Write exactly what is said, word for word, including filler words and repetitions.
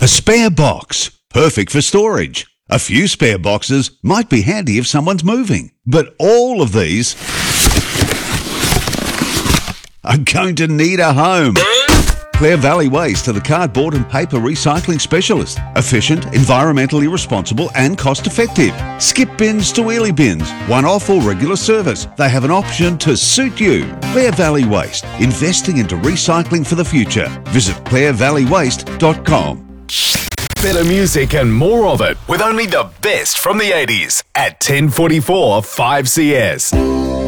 A spare box, perfect for storage. A few spare boxes might be handy if someone's moving, but all of these are going to need a home. Clare Valley Waste are the cardboard and paper recycling specialist. Efficient, environmentally responsible and cost effective. Skip bins to wheelie bins, one-off or regular service. They have an option to suit you. Clare Valley Waste, investing into recycling for the future. Visit clare valley waste dot com. Better music and more of it with only the best from the eighties at ten forty-four five C S.